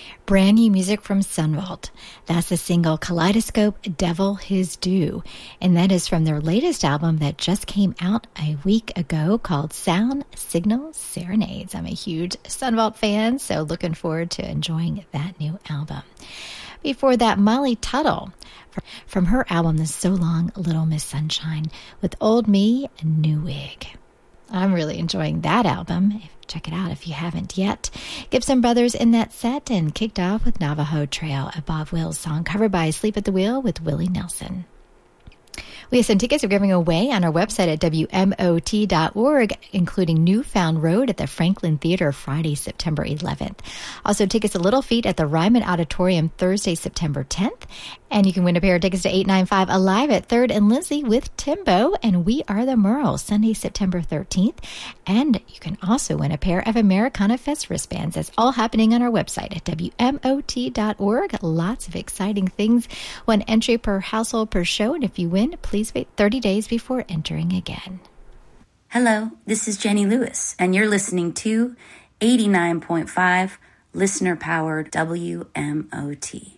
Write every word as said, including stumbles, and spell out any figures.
Brand new music from Sunvault. That's the single Kaleidoscope, Devil His Due. And that is from their latest album that just came out a week ago called Sound Signal Serenades. I'm a huge Sunvault fan, so looking forward to enjoying that new album. Before that, Molly Tuttle from her album The So Long Little Miss Sunshine with Old Me and New Wig. I'm really enjoying that album. Check it out if you haven't yet. Gibson Brothers in that set, and kicked off with Navajo Trail, a Bob Wills song covered by Sleep at the Wheel with Willie Nelson. We have some tickets we're giving away on our website at W M O T dot org, including Newfound Road at the Franklin Theater Friday, September eleventh. Also, tickets to Little Feat at the Ryman Auditorium Thursday, September tenth. And you can win a pair of tickets to eight ninety-five Alive at third and Lindsay with Timbo and We Are the Merles, Sunday, September thirteenth. And you can also win a pair of Americana Fest wristbands. That's all happening on our website at W M O T dot org. Lots of exciting things. One entry per household per show. And if you win, please wait thirty days before entering again. Hello, this is Jenny Lewis, and you're listening to eighty-nine point five Listener Powered W M O T.